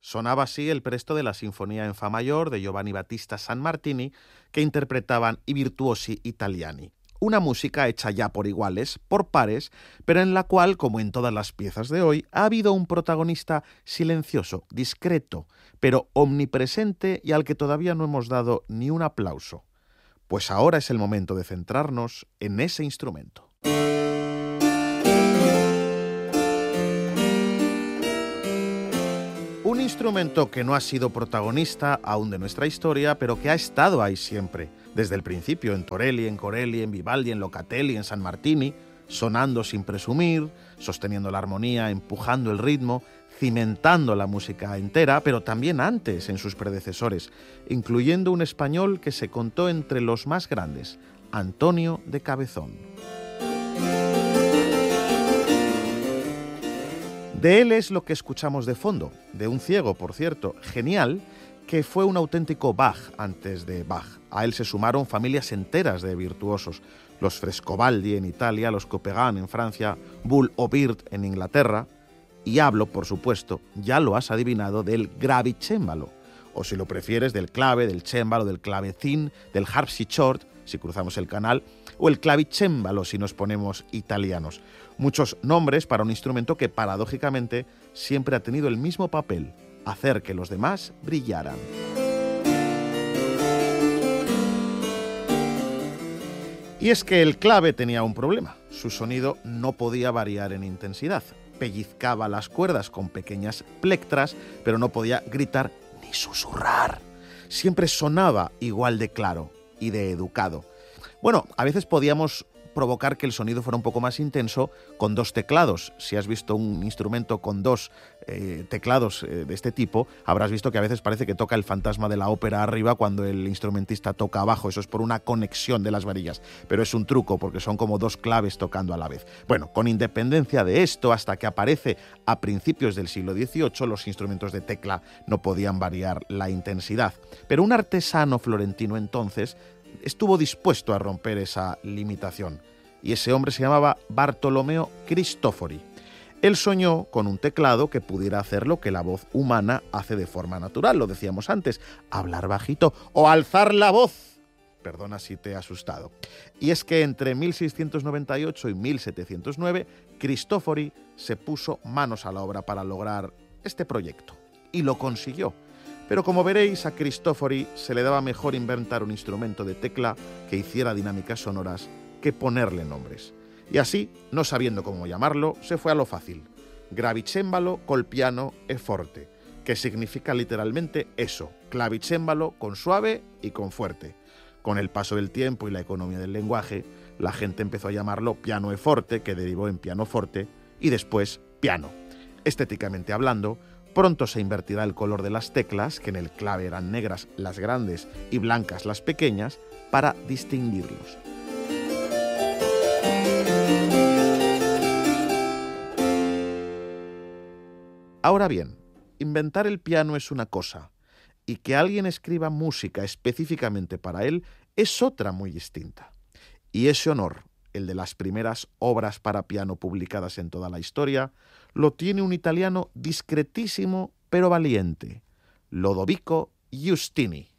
Sonaba así el presto de la Sinfonía en Fa mayor de Giovanni Battista Sammartini, que interpretaban i virtuosi italiani. Una música hecha ya por iguales, por pares, pero en la cual, como en todas las piezas de hoy, ha habido un protagonista silencioso, discreto, pero omnipresente y al que todavía no hemos dado ni un aplauso. Pues ahora es el momento de centrarnos en ese instrumento. Un instrumento que no ha sido protagonista aún de nuestra historia, pero que ha estado ahí siempre, desde el principio, en Torelli, en Corelli, en Vivaldi, en Locatelli, en Sammartini, sonando sin presumir, sosteniendo la armonía, empujando el ritmo, cimentando la música entera, pero también antes en sus predecesores, incluyendo un español que se contó entre los más grandes, Antonio de Cabezón. De él es lo que escuchamos de fondo, de un ciego, por cierto, genial, que fue un auténtico Bach antes de Bach. A él se sumaron familias enteras de virtuosos, los Frescobaldi en Italia, los Couperin en Francia, Bull o Bird en Inglaterra, y hablo, por supuesto, ya lo has adivinado, del gravicémbalo, o si lo prefieres, del clave, del cémbalo, del clavecín, del harpsichord, si cruzamos el canal, o el clavicémbalo si nos ponemos italianos. Muchos nombres para un instrumento que paradójicamente siempre ha tenido el mismo papel, hacer que los demás brillaran. Y es que el clave tenía un problema, su sonido no podía variar en intensidad, pellizcaba las cuerdas con pequeñas plectras, pero no podía gritar ni susurrar. Siempre sonaba igual de claro y de educado. Bueno, a veces podíamos provocar que el sonido fuera un poco más intenso con dos teclados. Si has visto un instrumento con dos teclados de este tipo, habrás visto que a veces parece que toca el fantasma de la ópera arriba cuando el instrumentista toca abajo. Eso es por una conexión de las varillas, pero es un truco porque son como dos claves tocando a la vez. Bueno, con independencia de esto, hasta que aparece a principios del siglo XVIII, los instrumentos de tecla no podían variar la intensidad. Pero un artesano florentino entonces estuvo dispuesto a romper esa limitación, y ese hombre se llamaba Bartolomeo Cristofori. Él soñó con un teclado que pudiera hacer lo que la voz humana hace de forma natural, lo decíamos antes, hablar bajito o alzar la voz. Perdona si te he asustado. Y es que entre 1698 y 1709, Cristofori se puso manos a la obra para lograr este proyecto, y lo consiguió. Pero como veréis, a Cristofori se le daba mejor inventar un instrumento de tecla que hiciera dinámicas sonoras que ponerle nombres. Y así, no sabiendo cómo llamarlo, se fue a lo fácil. Gravicémbalo col piano e forte, que significa literalmente eso, clavicémbalo con suave y con fuerte. Con el paso del tiempo y la economía del lenguaje, la gente empezó a llamarlo piano e forte, que derivó en pianoforte, y después piano. Estéticamente hablando, pronto se invertirá el color de las teclas, que en el clave eran negras las grandes y blancas las pequeñas, para distinguirlos. Ahora bien, inventar el piano es una cosa, y que alguien escriba música específicamente para él es otra muy distinta. Y ese honor, el de las primeras obras para piano publicadas en toda la historia, lo tiene un italiano discretísimo pero valiente, Lodovico Giustini.